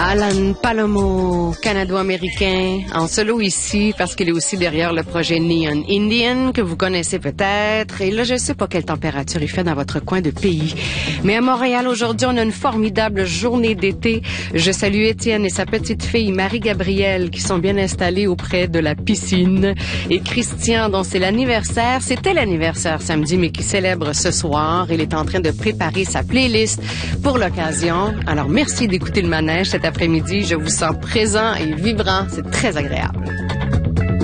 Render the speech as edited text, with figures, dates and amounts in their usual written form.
Alan Palomo, canado-américain, en solo ici parce qu'il est aussi derrière le projet Neon Indian que vous connaissez peut-être. Et là, je sais pas quelle température il fait dans votre coin de pays. Mais à Montréal, aujourd'hui, on a une formidable journée d'été. Je salue Étienne et sa petite fille Marie-Gabrielle qui sont bien installés auprès de la piscine. Et Christian, dont c'est l'anniversaire, c'était l'anniversaire samedi, mais qui célèbre ce soir. Il est en train de préparer sa playlist pour l'occasion. Alors, merci d'écouter le manège cet après-midi. Je vous sens présent et vibrant. C'est très agréable.